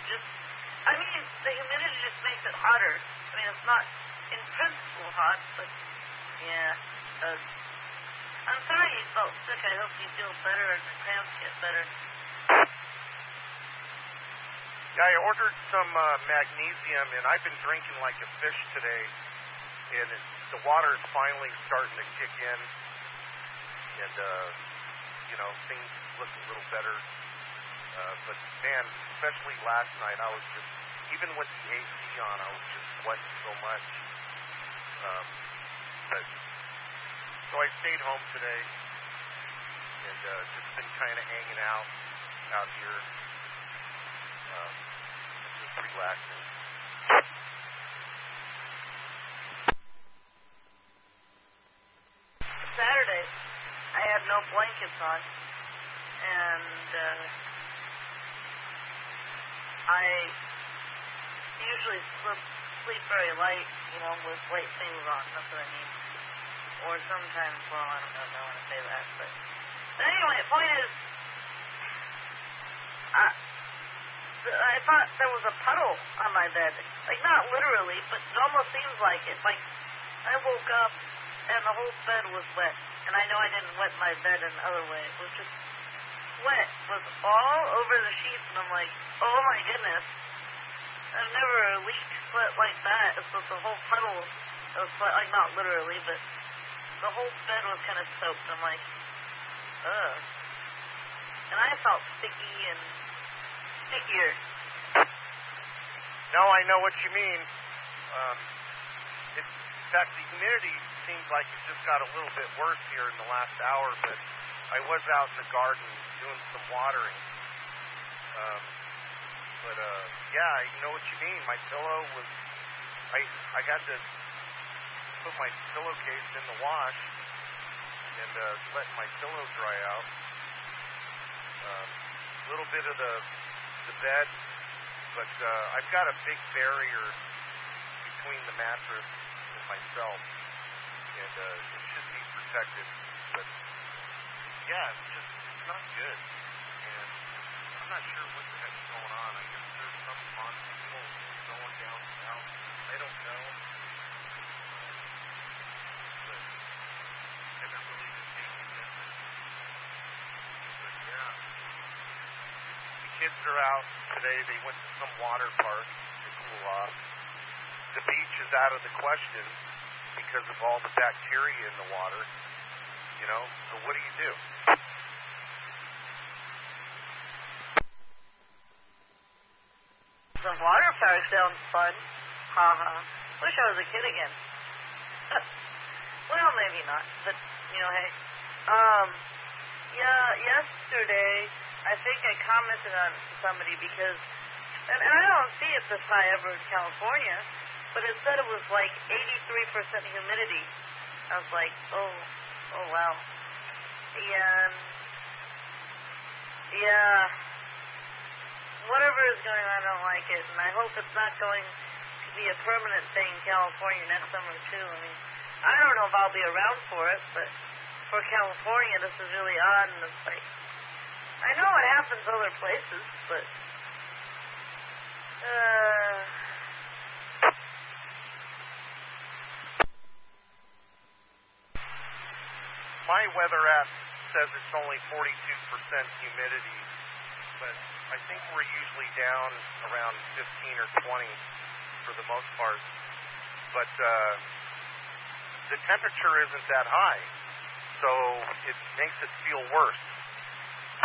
just, I mean, the humidity just makes it hotter. I mean, it's not in principle hot, but yeah. I'm sorry you felt sick. I hope you feel better and the cramps get better. Yeah, I ordered some magnesium, and I've been drinking like a fish today, and the water is finally starting to kick in, and, things look a little better. But, man, especially last night, I was just, even with the AC on, I was just sweating so much. So I stayed home today and just been kind of hanging out here, just relaxing. Saturday, I had no blankets on, and I usually sleep very light, with light things on. That's what I mean. Or sometimes, well, I don't know if I want to say that, but anyway, the point is, I thought there was a puddle on my bed. Like, not literally, but it almost seems like it. Like, I woke up and the whole bed was wet. And I know I didn't wet my bed in another way. It was just wet. It was all over the sheets, and I'm like, oh my goodness. I've never leaked sweat like that. It's just a whole puddle of sweat. Like, not literally, but the whole bed was kind of soaked. I'm like, ugh. And I felt sticky and stickier. No, I know what you mean. In fact, the humidity seems like it just got a little bit worse here in the last hour, but I was out in the garden doing some watering. Yeah, I know what you mean. My pillow was, I got to put my pillowcase in the wash and let my pillow dry out. A little bit of the bed, but I've got a big barrier between the mattress and myself, and it should be protected. But yeah, it's not good, and I'm not sure what the heck's going on. I guess there's some monster going down south. I don't know. But I haven't really been paying attention. But yeah. The kids are out today. They went to some water park to cool off. The beach is out of the question because of all the bacteria in the water. So what do you do? The water park sounds fun. Haha. Wish I was a kid again. Well, maybe not, but, hey. Yeah, yesterday, I think I commented on somebody because, and I don't see it this high ever in California, but it said it was like 83% humidity. I was like, oh wow. And, yeah, whatever is going on, I don't like it, and I hope it's not going to be a permanent thing in California next summer, too. I mean, I don't know if I'll be around for it, but for California, this is really odd, and it's like, I know it happens other places, but, My weather app says it's only 42% humidity, but I think we're usually down around 15 or 20 for the most part. But the temperature isn't that high, so it makes it feel worse.